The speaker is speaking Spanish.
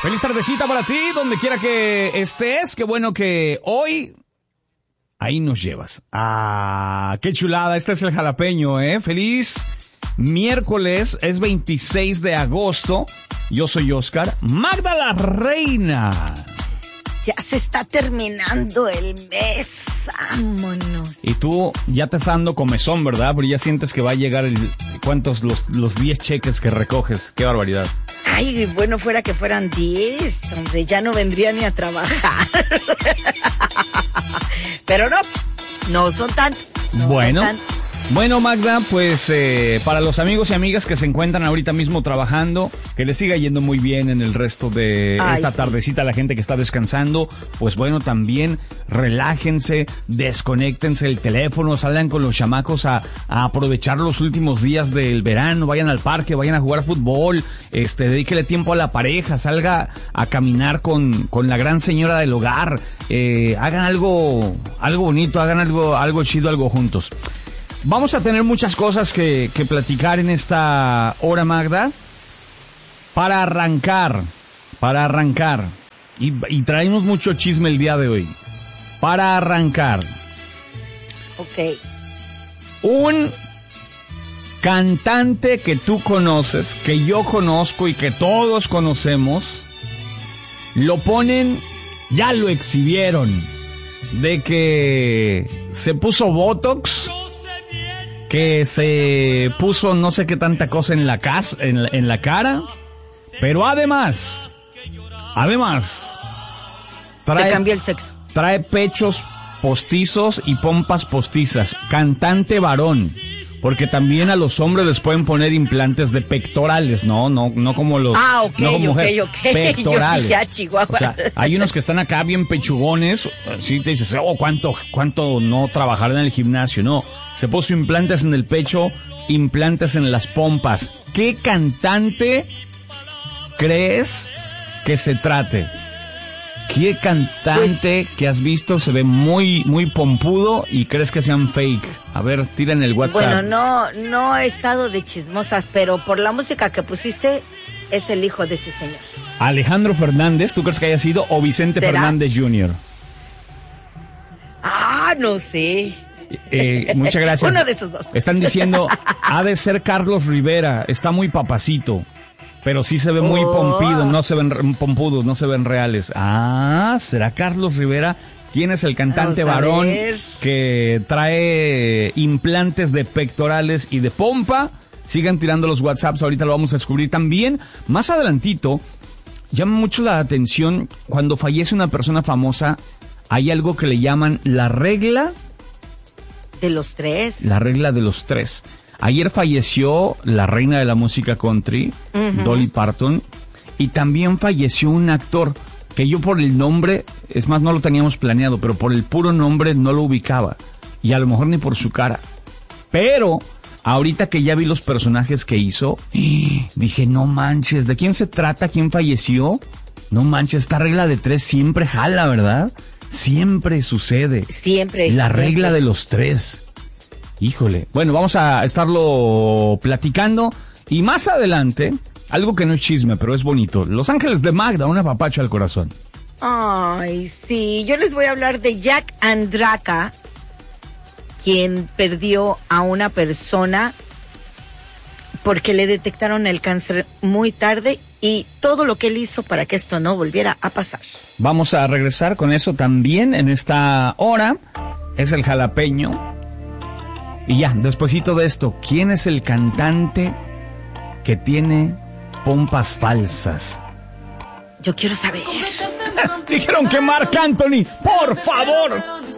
Feliz tardecita para ti, donde quiera que estés. Qué bueno que hoy ahí nos llevas. Ah, qué chulada. Este es el jalapeño, Feliz miércoles, es 26 de agosto. Yo soy Oscar. Magda la reina. Ya se está terminando el mes. Vámonos. Y tú ya te está dando comezón, ¿verdad? Pero ya sientes que va a llegar ¿cuántos? Los 10 cheques que recoges. Qué barbaridad. Ay, bueno, fuera que fueran 10, hombre, ya no vendría ni a trabajar. Pero no son tantos. Bueno, Magda, pues para los amigos y amigas que se encuentran ahorita mismo trabajando, que les siga yendo muy bien en el resto de esta tardecita, la gente que está descansando, pues bueno, también relájense, desconéctense el teléfono, salgan con los chamacos a aprovechar los últimos días del verano, vayan al parque, vayan a jugar fútbol, dedíquele tiempo a la pareja, salga a caminar con la gran señora del hogar, hagan algo bonito, hagan algo chido, algo juntos. Vamos a tener muchas cosas que platicar en esta hora, Magda. Para arrancar. Y traemos mucho chisme el día de hoy. Para arrancar. Ok. Un cantante que tú conoces, que yo conozco y que todos conocemos, lo ponen, ya lo exhibieron, de que se puso Botox, que se puso no sé qué tanta cosa en la cara, pero además se cambió el sexo. Trae pechos postizos y pompas postizas, cantante varón, porque también a los hombres les pueden poner implantes de pectorales, no como los ok, no como mujer, ok. pectorales. Yo dije, Chihuahua. O sea, hay unos que están acá bien pechugones, sí te dices, cuánto no trabajar en el gimnasio, no. Se puso implantes en el pecho, implantes en las pompas. ¿Qué cantante crees que se trate? ¿Qué cantante que has visto se ve muy, muy pompudo y crees que sean fake? A ver, tira en el WhatsApp. Bueno, no he estado de chismosas, pero por la música que pusiste, es el hijo de ese señor. Alejandro Fernández, ¿tú crees que haya sido? ¿O Vicente Fernández Jr.? No sé. Muchas gracias. Uno de esos dos. Están diciendo, ha de ser Carlos Rivera, está muy papacito, pero sí se ve muy pompudo, no se ven reales. ¿Será Carlos Rivera? ¿Quién es el cantante varón que trae implantes de pectorales y de pompa? Sigan tirando los WhatsApps, ahorita lo vamos a descubrir también. Más adelantito, llama mucho la atención cuando fallece una persona famosa, hay algo que le llaman la regla de los tres. La regla de los tres. Ayer falleció la reina de la música country, Dolly Parton, y también falleció un actor que yo por el nombre, es más, no lo teníamos planeado, pero por el puro nombre no lo ubicaba, y a lo mejor ni por su cara. Pero ahorita que ya vi los personajes que hizo, dije, no manches, ¿de quién se trata? ¿Quién falleció? No manches, esta regla de tres siempre jala, ¿verdad? Siempre sucede. Siempre. La regla de los tres. Híjole. Bueno, vamos a estarlo platicando. Y más adelante, algo que no es chisme, pero es bonito. Los Ángeles de Magda, un apapacho al corazón. Ay, sí. Yo les voy a hablar de Jack Andraka, quien perdió a una persona porque le detectaron el cáncer muy tarde y todo lo que él hizo para que esto no volviera a pasar. Vamos a regresar con eso también en esta hora. Es el jalapeño. Y ya, despuesito de esto, ¿quién es el cantante que tiene pompas falsas? Yo quiero saber. Dijeron que Marc Anthony, por favor.